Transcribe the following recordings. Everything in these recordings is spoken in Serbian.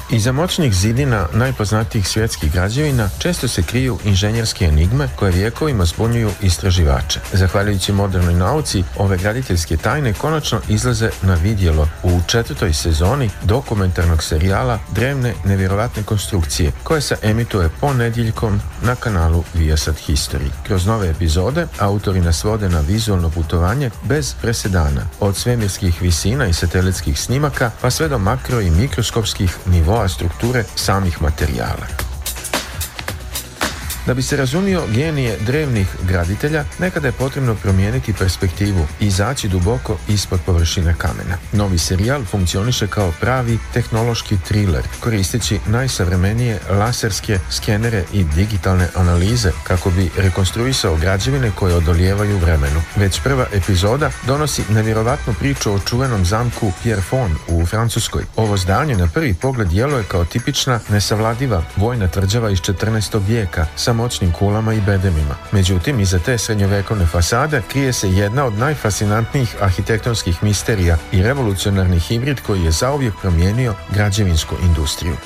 Iza moćnih zidina najpoznatijih svjetskih građevina često se kriju inženjerske enigme koje vijekovima zbunjuju istraživače. Zahvaljujući modernoj nauci, ove graditeljske tajne konačno izlaze na vidjelo u 4. sezoni dokumentarnog serijala Drevne nevjerovatne konstrukcije, koja se emituje ponedjeljkom na kanalu Viasat History. Kroz nove epizode autori nas vode na vizualno putovanje bez presedana, od svemirskih visina i satelitskih snimaka pa sve do makro i mikroskopskih nivoa strukture samih materijala. Da bi se razumio genije drevnih graditelja, nekada je potrebno promijeniti perspektivu i izaći duboko ispod površine kamena. Novi serijal funkcioniše kao pravi tehnološki thriller, koristeći najsavremenije laserske skenere i digitalne analize kako bi rekonstruisao građevine koje odolijevaju vremenu. Već prva epizoda donosi nevjerovatnu priču o čuvenom zamku Pierrefonds u Francuskoj. Ovo zdanje na prvi pogled djeluje kao tipična nesavladiva vojna tvrđava iz 14. vijeka sa moćnim kulama i bedemima. Međutim, iza te srednjovekovne fasade krije se jedna od najfascinantnijih arhitektonskih misterija i revolucionarni hibrid koji je zauvijek promijenio građevinsku industriju.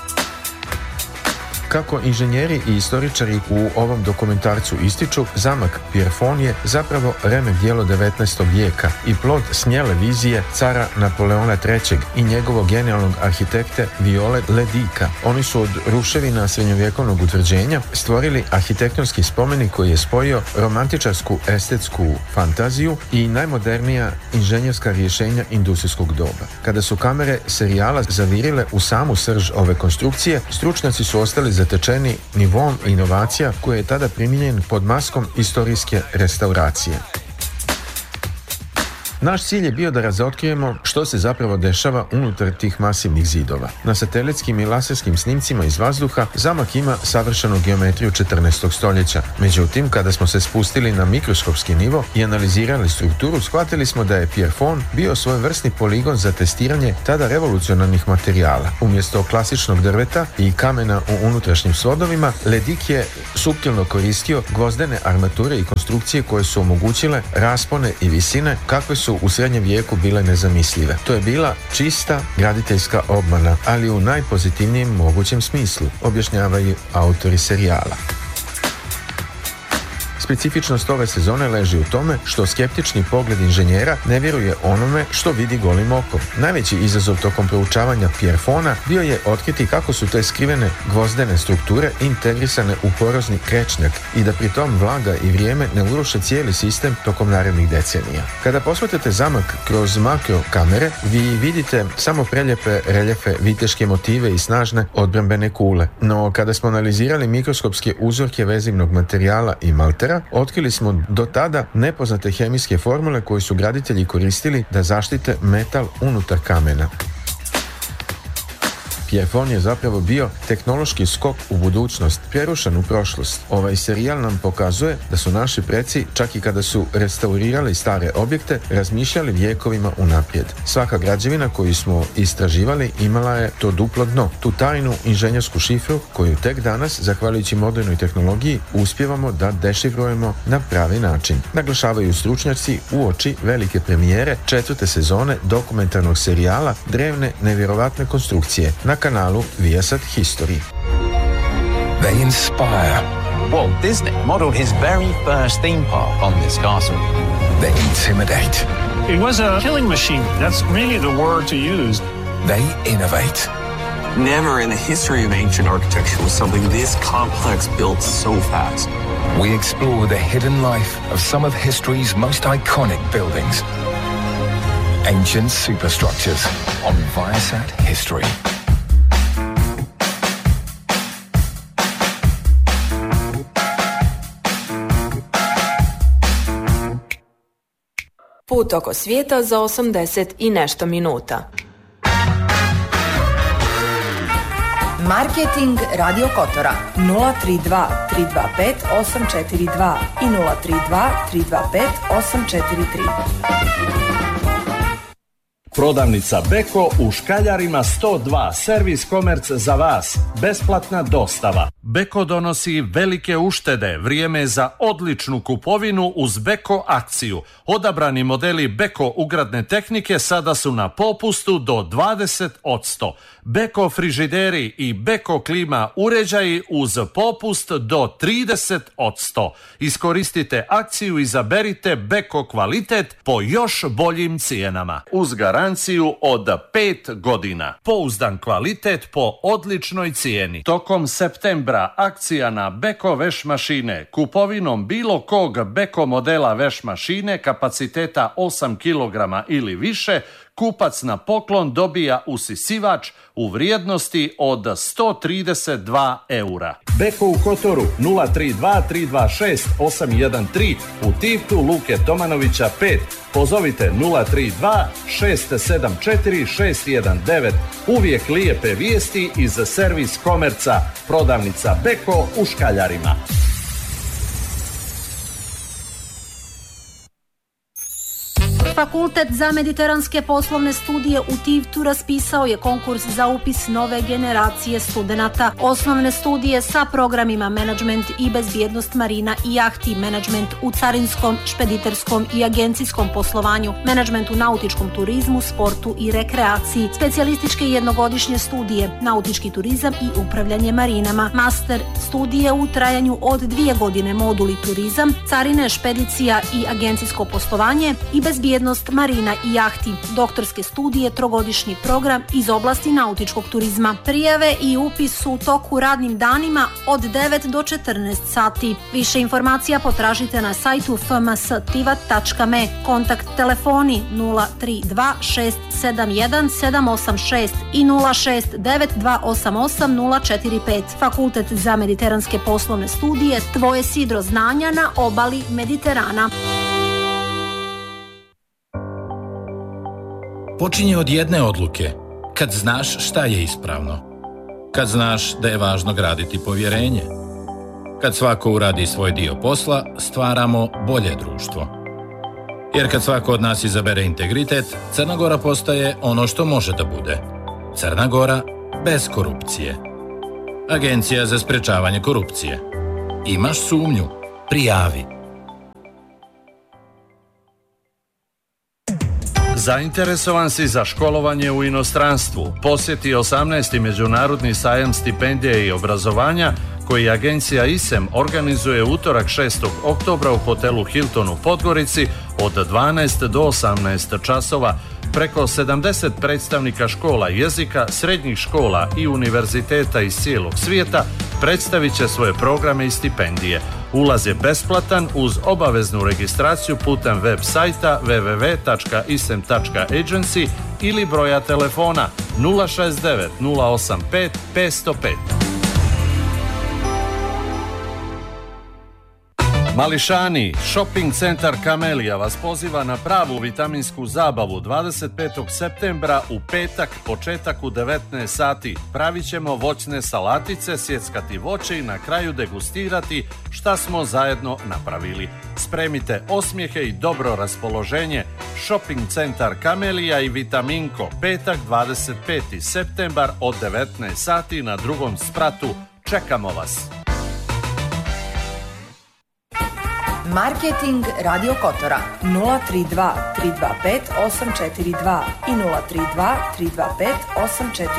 Kako inženjeri i istoričari u ovom dokumentarcu ističu, zamak Pierrefonds je zapravo remek djelo 19. vijeka i plod smjele vizije cara Napoleona III. I njegovog genijalnog arhitekte Viole Ledika. Oni su od ruševina srednjovjekovnog utvrđenja stvorili arhitektonski spomenik koji je spojio romantičarsku estetsku fantaziju i najmodernija inženjerska rješenja industrijskog doba. Kada su kamere serijala zavirile u samu srž ove konstrukcije, stručnjaci su ostali zatečeni nivom inovacija koji je tada primijenjen pod maskom istorijske restauracije. Naš cilj je bio da razotkrijemo što se zapravo dešava unutar tih masivnih zidova. Na satelitskim i laserskim snimcima iz vazduha zamak ima savršenu geometriju 14. stoljeća. Međutim, kada smo se spustili na mikroskopski nivo i analizirali strukturu, shvatili smo da je Pierrefonds bio svojevrsni poligon za testiranje tada revolucionarnih materijala. Umjesto klasičnog drveta i kamena u unutrašnjim svodovima, Ledik je suptilno koristio gvozdene armature i konstrukcije koje su omogućile raspone i visine kakve su u srednjem vijeku bile nezamislive. To je bila čista graditeljska obmana, ali u najpozitivnijem mogućem smislu, objašnjavaju autori serijala. Specifičnost ove sezone leži u tome što skeptični pogled inženjera ne vjeruje onome što vidi golim okom. Najveći izazov tokom proučavanja Pierrefonds bio je otkriti kako su te skrivene gvozdene strukture integrisane u porozni krečnjak i da pri tom vlaga i vrijeme ne uruše cijeli sistem tokom narednih decenija. Kada posmatrate zamak kroz makro kamere, vi vidite samo preljepe reljefe, viteške motive i snažne odbrambene kule. No, kada smo analizirali mikroskopske uzorke vezivnog materijala i maltera, otkrili smo do tada nepoznate hemijske formule koje su graditelji koristili da zaštite metal unutar kamena. Pierrefonds je zapravo bio tehnološki skok u budućnost, prerušen u prošlost. Ovaj serijal nam pokazuje da su naši preci, čak i kada su restaurirali stare objekte, razmišljali vijekovima unaprijed. Svaka građevina koju smo istraživali imala je to duplo dno, tu tajnu inženjersku šifru koju tek danas, zahvaljujući modernoj tehnologiji, uspijevamo da dešifrujemo na pravi način. Naglašavaju stručnjaci uoči velike premijere 4. sezone dokumentarnog serijala Drevne nevjerovatne konstrukcije na kanalu Viasat History. They inspire. Walt Disney modeled his very first theme park on this castle. They intimidate. It was a killing machine. That's really the word to use. They innovate. Never in the history of ancient architecture was something this complex built so fast. We explore the hidden life of some of history's most iconic buildings. Ancient superstructures on Viasat History. Put oko svijeta za 80 i nešto minuta. Marketing Radio Kotora 032 325 842 i 032 325 843. Prodavnica Beko u Škaljarima 102, servis komerc za vas, besplatna dostava. Beko donosi velike uštede, vrijeme je za odličnu kupovinu uz Beko akciju. Odabrani modeli Beko ugradne tehnike sada su na popustu do 20%. Beko frižideri i Beko klima uređaji uz popust do 30%. Iskoristite akciju i izaberite Beko kvalitet po još boljim cijenama. Uz garanciju od 5 godina. Pouzdan kvalitet po odličnoj cijeni. Tokom septembra akcija na Beko veš mašine. Kupovinom bilo kog Beko modela veš mašine kapaciteta 8 kg ili više, kupac na poklon dobija usisivač u vrijednosti od 132 eura. Beko u Kotoru 032 326 813, u Tivtu Luke Tomanovića 5. Pozovite 032 674 619. Uvijek lijepe vijesti iz servis komerca. Prodavnica Beko u Škaljarima. Fakultet za mediteranske poslovne studije u Tivtu raspisao je konkurs za upis nove generacije studenata. Osnovne studije sa programima menadžment i bezbjednost marina i jahti, menadžment u carinskom, špediterskom i agencijskom poslovanju, menadžment u nautičkom turizmu, sportu i rekreaciji, specijalističke jednogodišnje studije, nautički turizam i upravljanje marinama, master studije u trajanju od 2 godine, moduli turizam, carine, špedicija i agencijsko poslovanje i bezbjednost marina i jahti, doktorske studije, trogodišnji program iz oblasti nautičkog turizma. Prijave i upis su u toku radnim danima od 9 do 14 sati. Više informacija potražite na sajtu fmstiva.me. Kontakt telefoni 032 671 786 i 069 288 045. Fakultet za mediteranske poslovne studije, tvoje sidro znanja na obali Mediterana. Počinje od jedne odluke, kad znaš šta je ispravno, kad znaš da je važno graditi povjerenje, kad svako uradi svoj dio posla, stvaramo bolje društvo. Jer kad svako od nas izabere integritet, Crna Gora postaje ono što može da bude. Crna Gora bez korupcije. Agencija za sprečavanje korupcije. Imaš sumnju? Prijavi. Zainteresovan si za školovanje u inostranstvu? Posjeti 18. međunarodni sajam stipendije i obrazovanja koji agencija ISEM organizuje utorak 6. oktobra u hotelu Hilton u Podgorici od 12 do 18 časova. Preko 70 predstavnika škola jezika, srednjih škola i univerziteta iz cijelog svijeta predstavit će svoje programe i stipendije. Ulaz je besplatan uz obaveznu registraciju putem web sajta www.isem.agency ili broja telefona 069 085 505. Mališani, shopping centar Kamelija vas poziva na pravu vitaminsku zabavu 25. septembra u petak, početak u 19 sati. Pravit ćemo voćne salatice, sjeckati voće i na kraju degustirati šta smo zajedno napravili. Spremite osmijehe i dobro raspoloženje. Shopping centar Kamelija i Vitaminko, petak 25. septembar od 19 sati na drugom spratu. Čekamo vas! Marketing Radio Kotora 032 325 842 i 032 325 843.